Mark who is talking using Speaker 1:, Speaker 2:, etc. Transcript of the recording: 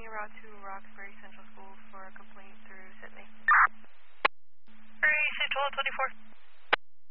Speaker 1: route to Roxbury Central School for a complaint through Sydney.
Speaker 2: Roxbury Central 24.